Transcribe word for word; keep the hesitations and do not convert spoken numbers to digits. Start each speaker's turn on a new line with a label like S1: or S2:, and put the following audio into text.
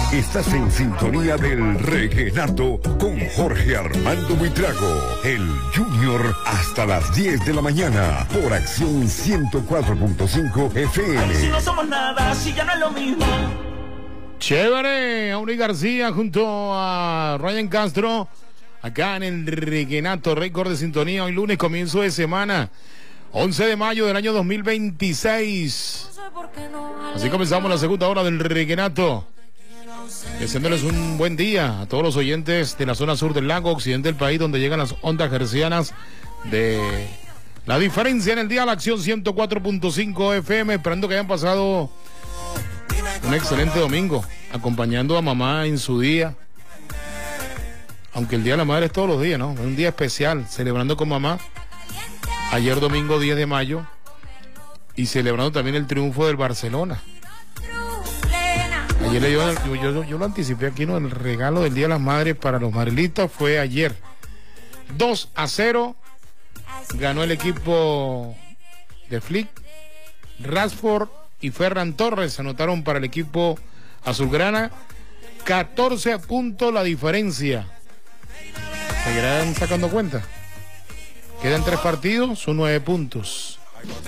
S1: Estás en sintonía del Reguenato con Jorge Armando Buitrago, el Junior, hasta las diez de la mañana por Acción ciento cuatro punto cinco F M.
S2: Ay, si no somos nada, si ya no es lo mismo.
S3: Chévere, Auri García junto a Ryan Castro, acá en el Reguenato, récord de sintonía. Hoy lunes, comienzo de semana, once de mayo del año dos mil veintiséis. Así comenzamos la segunda hora del Reguenato, deseándoles un buen día a todos los oyentes de la zona sur del lago, occidente del país, donde llegan las ondas hercianas de La Diferencia en el día, la Acción ciento cuatro punto cinco F M, esperando que hayan pasado un excelente domingo, acompañando a mamá en su día, aunque el Día de la Madre es todos los días, ¿no? Es un día especial, celebrando con mamá, ayer domingo diez de mayo, y celebrando también el triunfo del Barcelona. Ayer le dio, yo, yo, yo lo anticipé aquí, ¿no? El regalo del Día de las Madres para los madrilistas fue ayer. dos a cero ganó el equipo de Flick. Rashford y Ferran Torres anotaron para el equipo azulgrana. catorce puntos la diferencia. ¿Seguirán sacando cuenta? Quedan tres partidos, son nueve puntos.